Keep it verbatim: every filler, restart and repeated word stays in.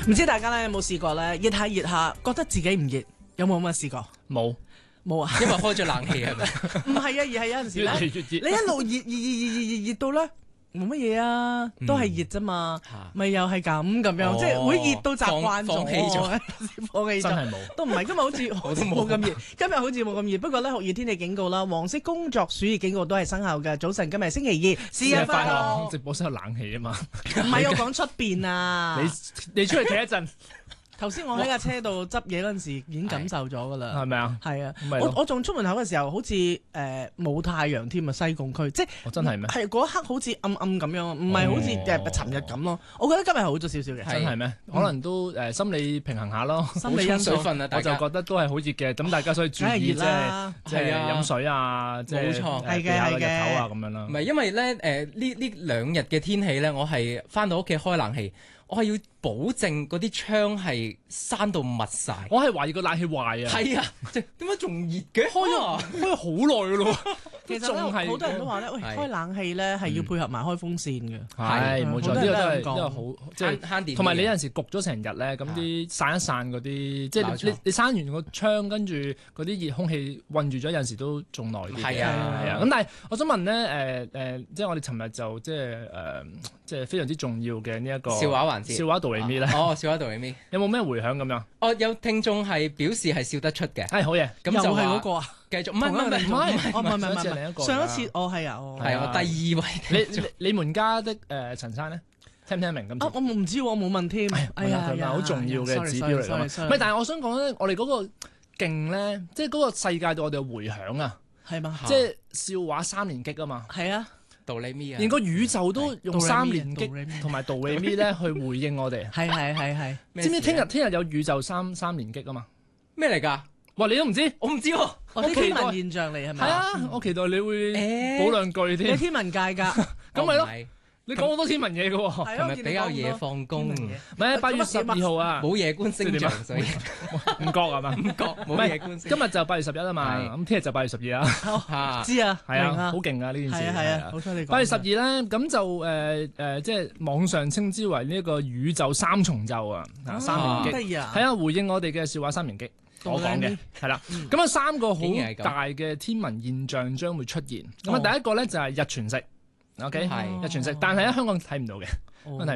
唔知大家咧有冇試過咧？熱下熱下，覺得自己唔熱，有冇咁嘅試過？ 冇， 冇啊！ 因為開咗冷氣係咪？ 唔係啊，而係有陣時咧， 越嚟越熱。 你一路熱熱熱熱熱熱熱到咧，冇乜嘢啊，都係熱啫嘛，咪又係咁咁樣，即係會熱到習慣咗， 放棄咗， 放棄咗， 真係冇， 都唔係今日好似好似冇咁熱，今日好似冇咁熱。不過咧，酷熱天氣警告啦，黃色工作暑熱警告都係生效嘅。早晨，今日星期二，試日快樂。 直播室有冷氣啊嘛， 唔係我講出邊啊， 你你出去睇一陣。 頭先我喺架車度執嘢嗰陣時已經感受咗噶啦， 係咪啊？ 係啊，我我仲出門口嘅時候，好似誒冇太陽添啊，西貢區即係我真係咩？ 係嗰一刻好似暗暗咁樣，唔係好似誒尋日咁咯。我覺得今日好咗少少嘅， 真係咩？可能都誒心理平衡下咯， 心理因素水分啊， 我就覺得都係好熱嘅，咁大家所以注意即係即係飲水啊，即係冇錯， 係嘅係嘅， 日頭啊咁樣啦。 唔係因為咧誒呢呢兩日嘅天氣咧，我係翻到屋企開冷氣。我係要保證嗰啲窗係閂到密晒。 我係懷疑個冷氣壞啊！ 係啊，點解仲熱嘅？開咗開咗好耐噶咯。 其實咧，好多人都話咧，喂，開冷氣咧係要配合埋開風扇嘅。 係冇錯，呢個都係呢個好即係慳電。 同埋你有陣時焗咗成日咧，咁啲散一散嗰啲，即係你你閂完個窗，跟住嗰啲熱空氣韞住咗，有陣時都仲耐啲。 係啊係啊。咁但係我想問咧，誒誒，即係我哋尋日就即係誒，即係非常之重要嘅呢一個笑話環節。 笑話度嚟咪咧？ 哦，笑話度嚟咪？ 有冇咩迴響咁樣？ 哦，有聽眾係表示係笑得出嘅。 係好嘢， 咁就係嗰個啊。 繼續，唔係唔係唔係， 唔係唔係唔係，上一次我係啊， 係我第二位。 你你你們家的誒陳生咧，聽唔聽明咁？ 啊，我唔知喎，我冇問添。 哎呀，佢好重要嘅指標嚟㗎嘛。唔係，但係我想講咧，我哋嗰個勁咧，即係嗰個世界對我哋嘅迴響啊， 係嘛？ 即係笑話三連擊啊嘛。 係啊。 道理咪啊！ 連個宇宙都用三連擊同埋道理咪咧去回應我哋。 係係係係。 知唔知聽日聽日有宇宙三三連擊啊嘛？ 咩嚟㗎？ 哇！你都唔知？ 我唔知喎。 我啲天文現象嚟係咪？ 係啊！我期待你會補兩句添。 你天文界㗎？ 咁咪咯。你講好多天文嘢嘅喎， 係咪比較夜放工？ 唔係八月十二號啊， 冇夜觀星象，所以唔覺係嘛？ 唔覺冇夜觀星。 今日就八月十一啊嘛，咁聽日就八月十二啊。知啊， 係啊，好勁啊呢件事。 係啊係啊，好彩你講。 八月十二咧，咁就誒誒，即係網上稱之為呢一個宇宙三重奏啊，三連擊。 得意啊！ 係啊，回應我哋嘅笑話三連擊，我講嘅係啦。咁啊，三個好大嘅天文現象將會出現。咁啊，第一個咧就係日全食。O K，係日全食，但係喺香港睇唔到嘅，問題